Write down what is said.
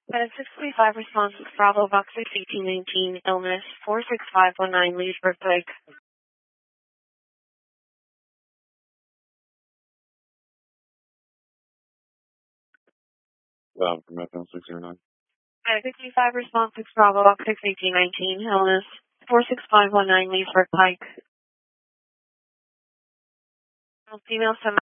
At 645 response, Bravo Box 1819, illness 46519, Leesburg Pike. From FM 609. At 65 response, Bravo Box 1819, illness 46519, Leesburg Pike. Female 7.